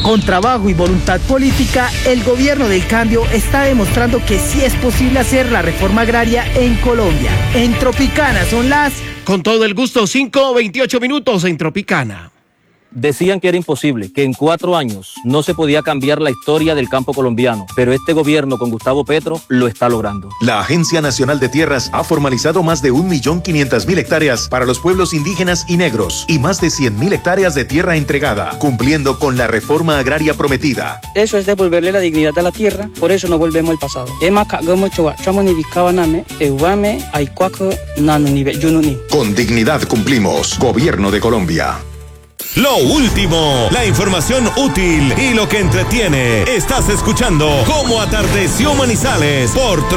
Con trabajo y voluntad política, el gobierno del cambio está demostrando que sí es posible hacer la reforma agraria en Colombia. En Tropicana son las... Con todo el gusto, 5:28 minutos en Tropicana. Decían que era imposible, que en 4 años no se podía cambiar la historia del campo colombiano, pero este gobierno con Gustavo Petro lo está logrando. La Agencia Nacional de Tierras ha formalizado más de 1.500.000 hectáreas para los pueblos indígenas y negros y más de 100.000 hectáreas de tierra entregada, cumpliendo con la reforma agraria prometida. Eso es devolverle la dignidad a la tierra, por eso no volvemos al pasado. Con dignidad cumplimos. Gobierno de Colombia. Lo último, la información útil y lo que entretiene. Estás escuchando Cómo Atardeció Manizales por